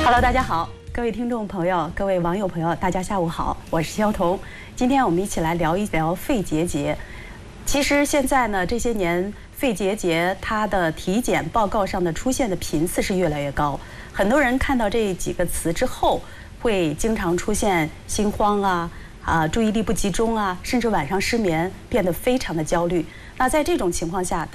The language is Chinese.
Hello， 大家好，各位听众朋友，各位网友朋友，大家下午好，我是肖彤。今天我们一起来聊一聊肺结节。其实现在呢，这些年肺结节它的体检报告上的出现的频次是越来越高。很多人看到这几个词之后，会经常出现心慌注意力不集中甚至晚上失眠，变得非常的焦虑。那在这种情况下，